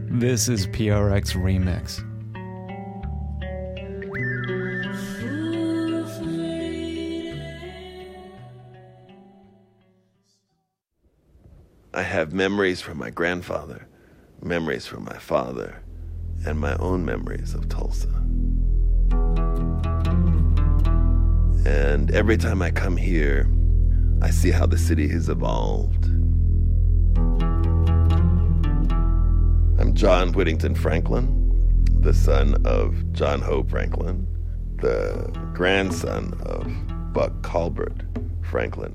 This is PRX Remix. I have memories from my grandfather, memories from my father, and my own memories of Tulsa. And every time I come here, I see how the city has evolved. I'm John Whittington Franklin, the son of John Hope Franklin, the grandson of Buck Colbert Franklin.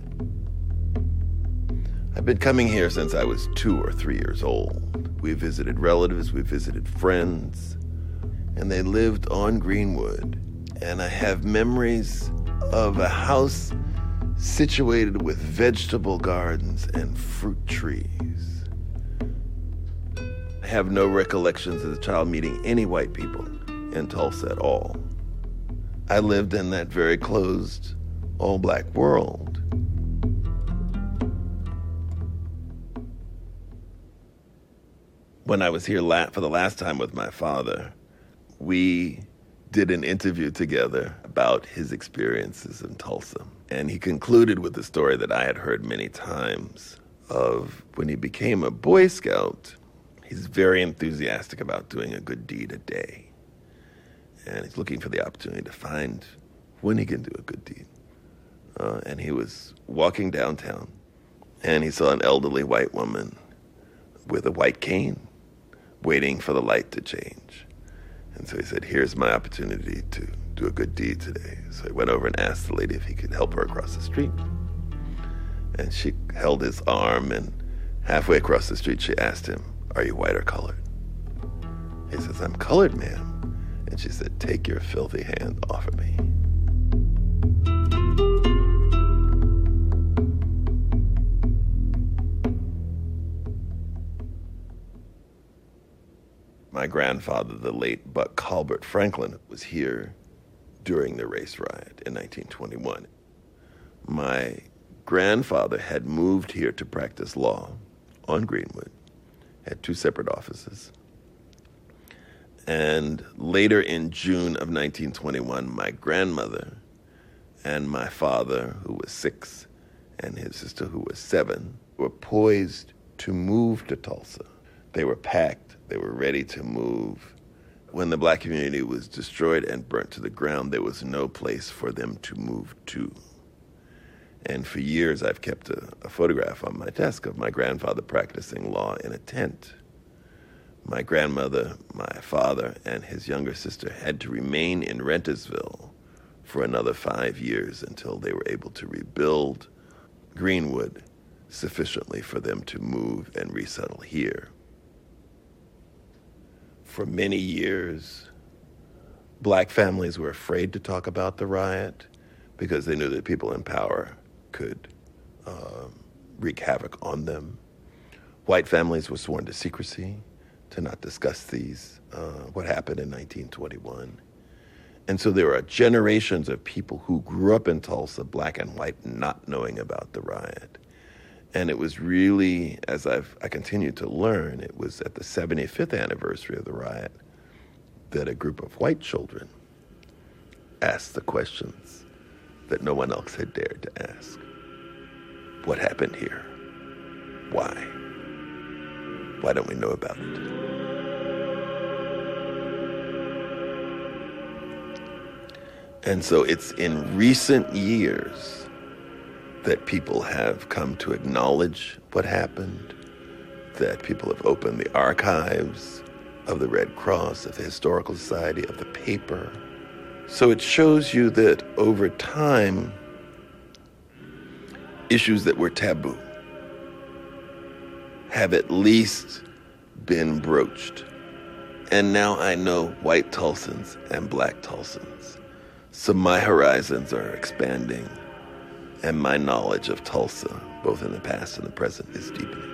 I've been coming here since I was 2 or 3 years old. We visited relatives, we visited friends, and they lived on Greenwood. And I have memories of a house situated with vegetable gardens and fruit trees. I have no recollections as a child meeting any white people in Tulsa at all. I lived in that very closed, all-black world. When I was here for the last time with my father, we did an interview together about his experiences in Tulsa. And he concluded with the story that I had heard many times of when he became a Boy Scout. He's very enthusiastic about doing a good deed a day. And he's looking for the opportunity to find when he can do a good deed. And he was walking downtown, and he saw an elderly white woman with a white cane waiting for the light to change. And so he said, here's my opportunity to do a good deed today. So he went over and asked the lady if he could help her across the street. And she held his arm, and halfway across the street, she asked him, are you white or colored? He says, I'm colored, ma'am. And she said, take your filthy hand off of me. My grandfather, the late Buck Colbert Franklin, was here during the race riot in 1921. My grandfather had moved here to practice law on Greenwood, had 2 separate offices. And later in June of 1921, my grandmother and my father, who was 6, and his sister, who was 7, were poised to move to Tulsa. They were packed. They were ready to move. When the black community was destroyed and burnt to the ground, there was no place for them to move to. And for years, I've kept a photograph on my desk of my grandfather practicing law in a tent. My grandmother, my father, and his younger sister had to remain in Rentersville for another 5 years until they were able to rebuild Greenwood sufficiently for them to move and resettle here. For many years, black families were afraid to talk about the riot because they knew that people in power could wreak havoc on them. White families were sworn to secrecy, to not discuss what happened in 1921. And so there are generations of people who grew up in Tulsa, black and white, not knowing about the riot. And it was really, as I continued to learn, it was at the 75th anniversary of the riot that a group of white children asked the questions that no one else had dared to ask. What happened here? Why? Why don't we know about it? And so it's in recent years that people have come to acknowledge what happened, that people have opened the archives of the Red Cross, of the Historical Society, of the paper. So it shows you that over time, issues that were taboo have at least been broached. And now I know white Tulsans and black Tulsans. So my horizons are expanding, and my knowledge of Tulsa, both in the past and the present, is deepening.